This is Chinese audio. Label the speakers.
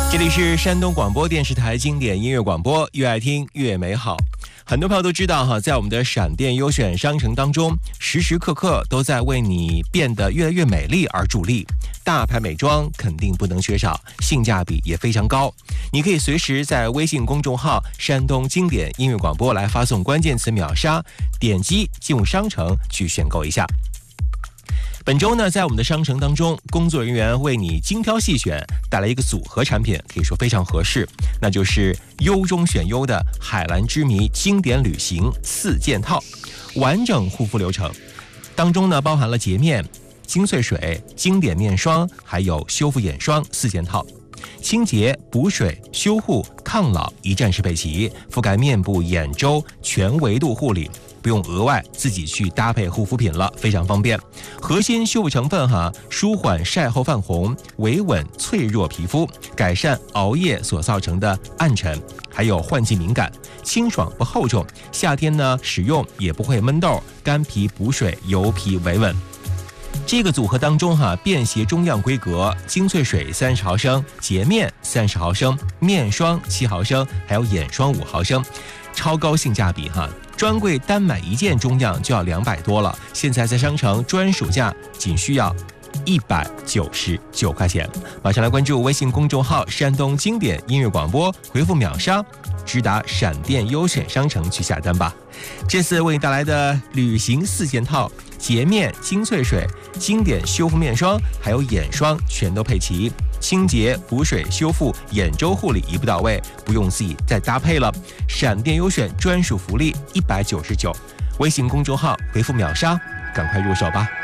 Speaker 1: 这里是山东广播电视台经典音乐广播，越爱听越美好。很多朋友都知道哈，在我们的闪电优选商城当中，时时刻刻都在为你变得越来越美丽而助力。大牌美妆肯定不能缺少，性价比也非常高。你可以随时在微信公众号山东经典音乐广播来发送关键词秒杀，点击进入商城去选购一下。本周呢，在我们的商城当中，工作人员为你精挑细选，带来一个组合产品，可以说非常合适，那就是优中选优的海蓝之谜经典旅行4件套，完整护肤流程当中呢，包含了洁面、精粹水、经典面霜，还有修复眼霜4件套。清洁、补水、修护、抗老一站式配齐，覆盖面部、眼周全维度护理，不用额外自己去搭配护肤品了，非常方便。核心修复成分舒缓晒后泛红，维稳脆弱皮肤，改善熬夜所造成的暗沉，还有换季敏感，清爽不厚重，夏天呢使用也不会闷痘，干皮补水，油皮维稳。这个组合当中便携中样规格，精粹水30毫升，洁面30毫升，面霜7毫升，还有眼霜5毫升，超高性价比专柜单买1件中样就要200多了，现在在商城专属价仅需要199块钱。马上来关注微信公众号山东经典音乐广播，回复秒杀直达闪电优选商城去下单吧。这次为你带来的旅行4件套，洁面、精粹水、经典修复面霜还有眼霜全都配齐，清洁、补水、修复、眼周护理一步到位，不用自己再搭配了。闪电优选专属福利199，微信公众号回复秒杀，赶快入手吧。